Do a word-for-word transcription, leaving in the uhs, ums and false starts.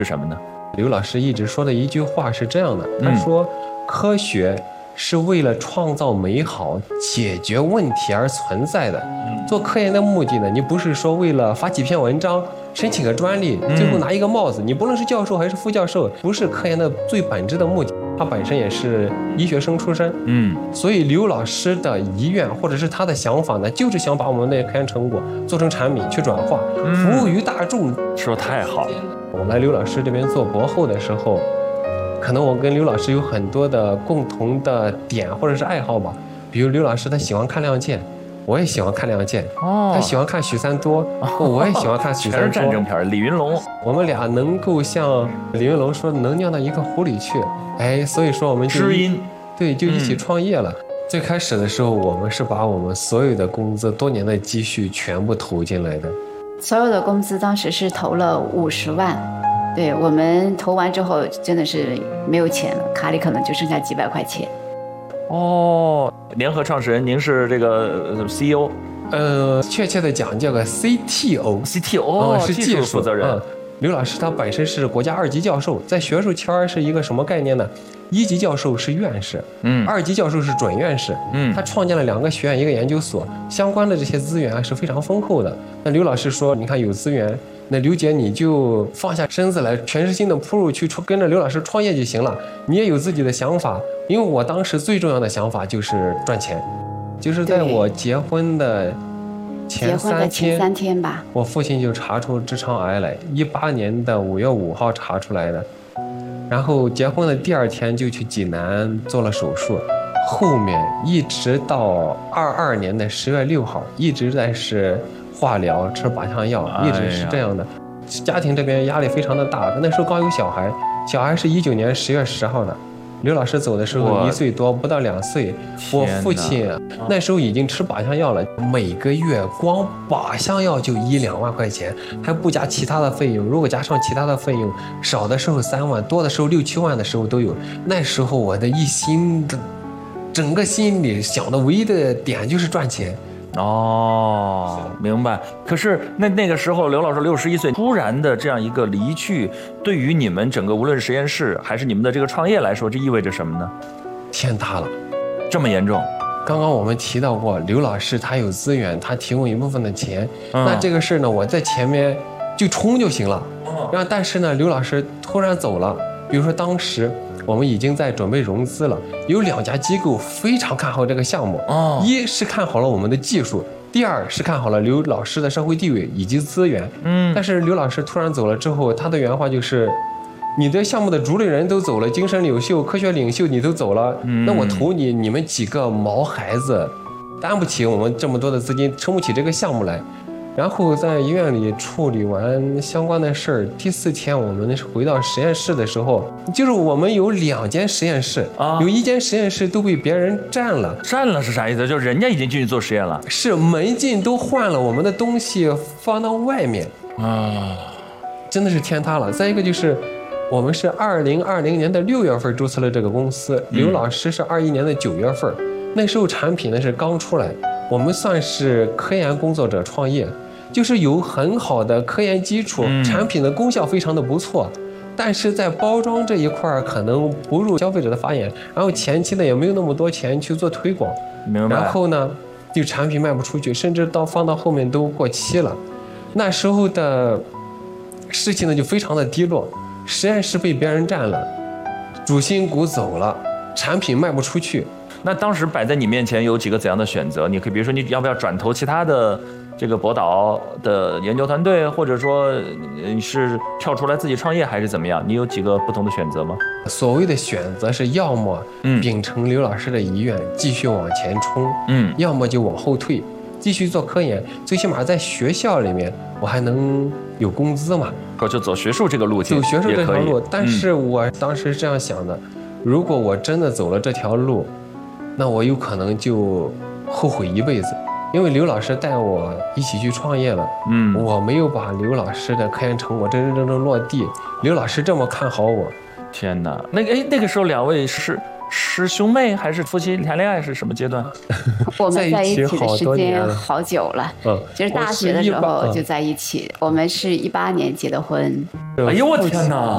是什么呢？ 刘老师一直说的一句话是这样的，他说科学是为了创造美好、解决问题而存在的。做科研的目的呢，你不是说为了发几篇文章、申请个专利，最后拿一个帽子，你不论是教授还是副教授，不是科研的最本质的目的。他本身也是医学生出身，嗯，所以刘老师的遗愿或者是他的想法呢，就是想把我们的科研成果做成产品去转化，服务于大众。 说太好了。 我来刘老师这边做博后的时候，可能我跟刘老师有很多的共同的点或者是爱好吧。比如刘老师他喜欢看《亮剑》，我也喜欢看《亮剑》。哦，他喜欢看许三多，我也喜欢看许三多。 全是战争片，李云龙。 我们俩能够像李云龙说，能酿到一个壶里去。哎，所以说我们就知音， 对，就一起创业了。嗯、最开始的时候，我们是把我们所有的工资、多年的积蓄全部投进来的。 所有的工资当时是投了五十万。对，我们投完之后真的是没有钱了，卡里可能就剩下几百块钱。 哦，联合创始人，您是这个 C E O， 呃，确切的讲叫个 C T O，C T O、嗯、 是技术负责人。嗯， 刘老师他本身是国家二级教授，在学术圈是一个什么概念呢？一级教授是院士，嗯，二级教授是准院士，嗯，他创建了两个学院，一个研究所，相关的这些资源是非常丰厚的。那刘老师说，你看有资源。那刘姐你就放下身子来，全身心的扑入去，跟着刘老师创业就行了。你也有自己的想法，因为我当时最重要的想法就是赚钱，就是在我结婚的前三天， 前三天吧， 我父亲就查出直肠癌来，一八年的五月五号查出来的，然后结婚的第二天就去济南做了手术，后面一直到二二年的十月六号，一直在是。化疗吃靶向药，一直是这样的。哎、家庭这边压力非常的大，那时候刚有小孩，小孩是一九年十月十号的，刘老师走的时候一岁多，不到两岁。我父亲那时候已经吃靶向药了，每个月光靶向药就一两万块钱，还不加其他的费用。如果加上其他的费用，少的时候三万，多的时候六七万的时候都有。那时候我的一心的，整个心里想的唯一的点就是赚钱。 哦，明白。可是那那个时候，刘老师六十一岁，突然的这样一个离去，对于你们整个无论是实验室还是你们的这个创业来说，这意味着什么呢？ 天塌了，这么严重。 刚刚我们提到过，刘老师他有资源，他提供一部分的钱，嗯、那这个事呢，我在前面就冲就行了。然后，但是呢，刘老师突然走了，比如说当时。我们已经在准备融资了，有两家机构非常看好这个项目。哦，一是看好了我们的技术，第二是看好了刘老师的社会地位以及资源。嗯，但是刘老师突然走了之后，他的原话就是：你的项目的主理人都走了，精神领袖、科学领袖你都走了，嗯、那我投你，你们几个毛孩子，担不起我们这么多的资金，撑不起这个项目来。然后在医院里处理完相关的事儿，第四天我们回到实验室的时候，就是我们有两间实验室啊，有一间实验室都被别人占了。 占了是啥意思？就是人家已经进去做实验了， 是门禁都换了，我们的东西放到外面啊，真的是天塌了。再一个就是，我们是二零二零年的六月份注册了这个公司，嗯、刘老师是二一年的九月份，那时候产品呢是刚出来。我们算是科研工作者创业，就是有很好的科研基础，嗯、产品的功效非常的不错，但是在包装这一块可能不入消费者的法眼，然后前期呢也没有那么多钱去做推广， 明白？ 然后呢，就产品卖不出去，甚至到放到后面都过期了。那时候的士气呢就非常的低落，实验室被别人占了，主心骨走了，产品卖不出去。 那当时摆在你面前有几个怎样的选择？你可以比如说你要不要转投其他的这个博导的研究团队，或者说你是跳出来自己创业，还是怎么样？你有几个不同的选择吗？ 所谓的选择是要么秉承刘老师的遗愿继续往前冲，嗯，要么就往后退，继续做科研，最起码在学校里面我还能有工资嘛。 说就走学术这个路径， 走学术这条路。但是我当时是这样想的，如果我真的走了这条路，那我有可能就后悔一辈子，因为刘老师带我一起去创业了，嗯，我没有把刘老师的科研成果真真正正落地。刘老师这么看好我， 天哪！那个哎，那个时候两位是师兄妹还是夫妻谈恋爱是什么阶段？ 我们在一起的时间好久了，嗯，就是大学的时候就在一起。我们是一八年结的婚。 哎呦我天哪！